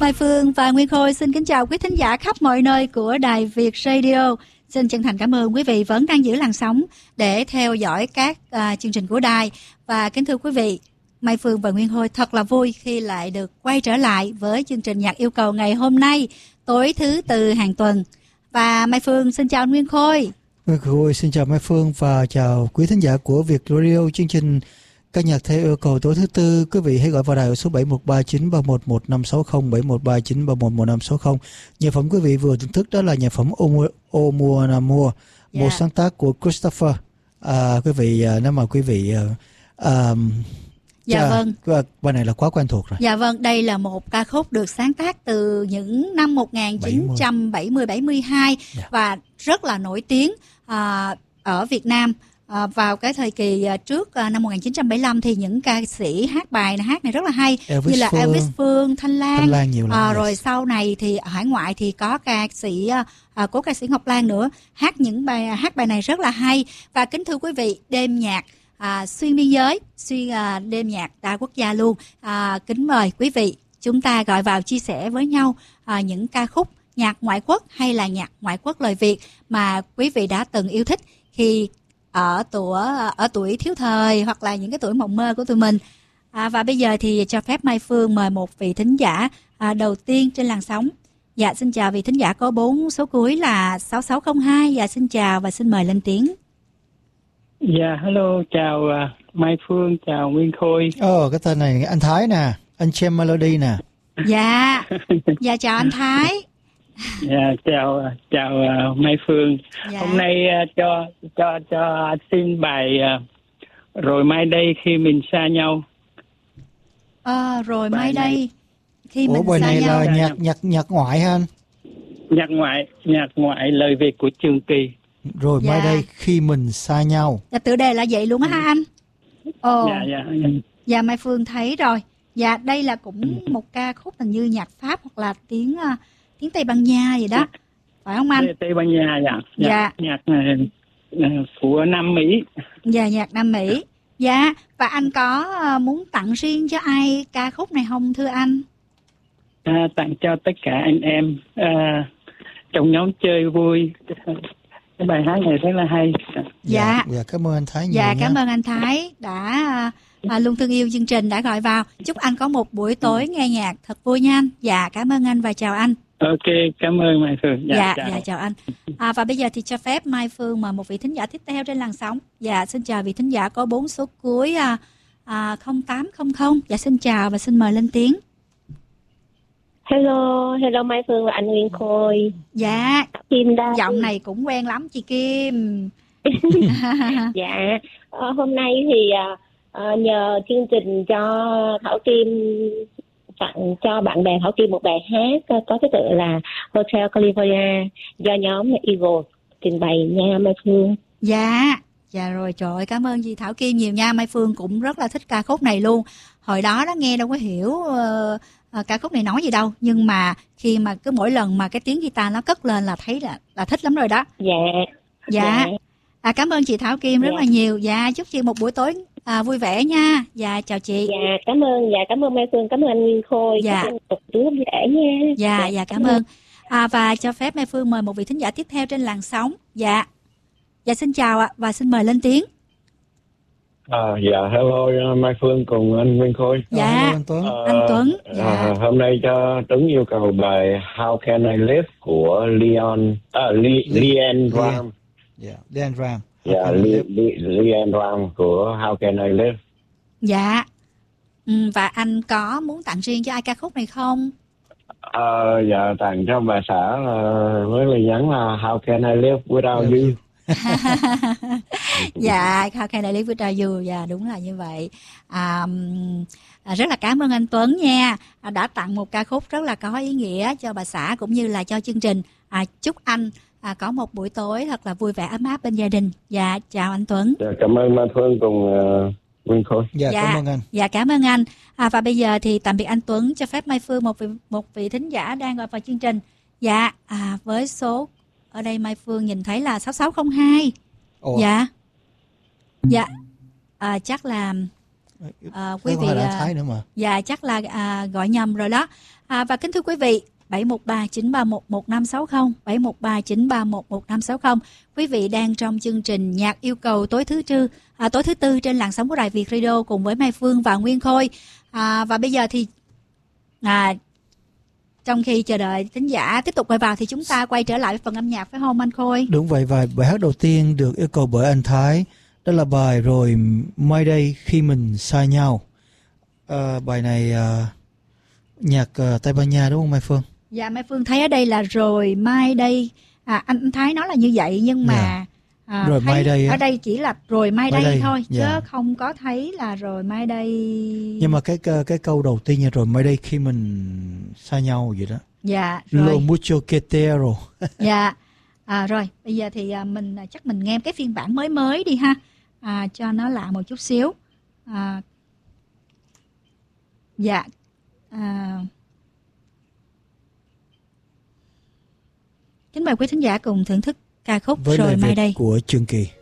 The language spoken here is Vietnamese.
Mai Phương và Nguyên Khôi xin kính chào quý thính giả khắp mọi nơi của Đài Việt Radio. Xin chân thành cảm ơn quý vị vẫn đang giữ làn sóng để theo dõi các chương trình của đài. Và kính thưa quý vị, Mai Phương và Nguyên Khôi thật là vui khi lại được quay trở lại với chương trình Nhạc Yêu Cầu ngày hôm nay, tối thứ Tư hàng tuần. Và Mai Phương xin chào Nguyên Khôi. Nguyên Khôi xin chào Mai Phương và chào quý thính giả của Việt Radio. Chương trình ca nhạc theo yêu cầu tối thứ Tư, quý vị hãy gọi vào đài ở số 7139311560, 7139311560. Nhạc phẩm quý vị vừa thưởng thức đó là nhạc phẩm Ô Mùa Nà Mùa, một sáng tác của Christopher. Quý vị, nếu mà quý vị dạ vâng, bài này là quá quen thuộc rồi. Dạ vâng, đây là một ca khúc được sáng tác từ những năm 1970-72 và rất là nổi tiếng ở Việt Nam. Vào cái thời kỳ trước năm 1975 thì những ca sĩ hát bài này rất là hay, như là Elvis Phương, Thanh Lan nhiều lắm. Rồi sau này thì ở hải ngoại thì có ca sĩ cố ca sĩ Ngọc Lan nữa hát bài này rất là hay. Và kính thưa quý vị, đêm nhạc xuyên biên giới, đêm nhạc đa quốc gia luôn. Kính mời quý vị chúng ta gọi vào chia sẻ với nhau những ca khúc nhạc ngoại quốc hay là nhạc ngoại quốc lời Việt mà quý vị đã từng yêu thích khi ở tuổi thiếu thời hoặc là những cái tuổi mộng mơ của tụi mình. Và bây giờ thì cho phép Mai Phương mời một vị thính giả đầu tiên trên làn sóng. Dạ, xin chào vị thính giả có 4 số cuối là 6602. Dạ, xin chào và xin mời lên tiếng. Dạ, hello, chào Mai Phương, chào Nguyên Khôi. Cái tên này anh Thái nè, anh Chem Melody nè. Dạ, dạ chào anh Thái. Dạ, chào Mai Phương. Dạ. Hôm nay cho xin bài Rồi Mai Đây Khi Mình Xa Nhau. Rồi Mai Đây Khi Mình bài Xa này Nhau. là nhạc ngoại hả anh? Nhạc ngoại lời Việt của Trường Kỳ. Rồi Mai Đây Khi Mình Xa Nhau. Dạ, tựa đề là vậy luôn á hả anh? Dạ. Dạ, Mai Phương thấy rồi. Dạ, đây là cũng một ca khúc hình như nhạc Pháp hoặc là tiếng Tây Ban Nha vậy đó, phải không anh? Tây Ban Nha, dạ. Nhạc của Nam Mỹ. Dạ, nhạc Nam Mỹ. Dạ, và anh có muốn tặng riêng cho ai ca khúc này không thưa anh? Tặng cho tất cả anh em trong nhóm chơi vui. Cái bài hát này rất là hay. Dạ, cảm ơn anh Thái nhiều. Dạ, cảm ơn anh Thái đã luôn thương yêu chương trình, đã gọi vào. Chúc anh có một buổi tối nghe nhạc thật vui nha anh. Dạ, cảm ơn anh và chào anh. Ok, cảm ơn Mai Phương. Dạ, chào anh. Và bây giờ thì cho phép Mai Phương mời một vị thính giả tiếp theo trên làn sóng. Dạ, xin chào vị thính giả có 4 số cuối 0800. Dạ, xin chào và xin mời lên tiếng. Hello Mai Phương và anh Nguyên Khôi. Dạ, Kim đây. giọng này cũng quen lắm chị Kim. Dạ, hôm nay thì nhờ chương trình cho Thảo Kim tặng cho bạn bè Thảo Kim một bài hát có cái tựa là Hotel California do nhóm Eagle trình bày nha Mai Phương. Dạ rồi, trời ơi, cảm ơn chị Thảo Kim nhiều nha. Mai Phương cũng rất là thích ca khúc này luôn. Hồi đó nghe đâu có hiểu ca khúc này nói gì đâu, nhưng mà khi mà cứ mỗi lần mà cái tiếng guitar nó cất lên là thấy là thích lắm rồi đó. Dạ. Cảm ơn chị Thảo Kim rất là nhiều. Dạ, chúc chị một buổi tối vui vẻ nha. Dạ, chào chị. Cảm ơn Mai Phương, cảm ơn anh Nguyên Khôi. Dạ, một buổi vui vẻ nha. Dạ, cảm ơn. Và cho phép Mai Phương mời một vị thính giả tiếp theo trên làn sóng. Dạ, xin chào ạ và xin mời lên tiếng. Hello Mai Phương cùng anh Nguyên Khôi. Dạ, anh Tuấn. Anh Tuấn. Dạ. Hôm nay cho Tuấn yêu cầu bài How Can I Live của Leanne Ram. Leanne Ram. Leanne Ram của How Can I Live. Dạ. Và anh có muốn tặng riêng cho ai ca khúc này không? Tặng cho bà xã với lời nhắn là How Can I Live Without You. Dạ, How Can I Live Without You. Dạ, đúng là như vậy. Rất là cảm ơn anh Tuấn nha, đã tặng một ca khúc rất là có ý nghĩa cho bà xã cũng như là cho chương trình. Chúc anh có một buổi tối thật là vui vẻ ấm áp bên gia đình. Dạ, chào anh Tuấn. Dạ, cảm ơn Mai Phương cùng Nguyên Khôi. Dạ, cảm ơn anh. Dạ, cảm ơn anh. Và bây giờ thì tạm biệt anh Tuấn, cho phép Mai Phương một vị thính giả đang gọi vào chương trình. Dạ, với số ở đây Mai Phương nhìn thấy là 6602. Dạ. Chắc là Quý vị Thái nữa mà. Dạ chắc là gọi nhầm rồi đó. Và kính thưa quý vị, 713-931-1560, 713-931-1560. Quý vị đang trong chương trình Nhạc Yêu Cầu tối thứ tư trên làn sóng của Đài Việt Radio cùng với Mai Phương và Nguyên Khôi. Và bây giờ thì trong khi chờ đợi thính giả tiếp tục quay vào thì chúng ta quay trở lại với phần âm nhạc, phải không anh Khôi? Đúng vậy, và bài hát đầu tiên được yêu cầu bởi anh Thái đó là bài Rồi Mai Đây Khi Mình Xa Nhau. Bài này nhạc Tây Ban Nha đúng không Mai Phương? Dạ, Mai Phương thấy ở đây là Rồi Mai Đây. Anh Thái nói là như vậy nhưng mà Rồi Mai Đây ở đây chỉ là Rồi Mai Đây thôi, chứ dạ. không có thấy là Rồi Mai Đây. Nhưng mà cái câu đầu tiên là Rồi Mai Đây Khi Mình Xa Nhau vậy đó. Dạ rồi. Lo mucho que te quiero. Dạ. Rồi bây giờ thì mình chắc mình nghe cái phiên bản mới đi ha, cho nó lạ một chút xíu. Dạ. Kính mời quý thính giả cùng thưởng thức ca khúc với Rồi Mai Đây của Trường Kỳ.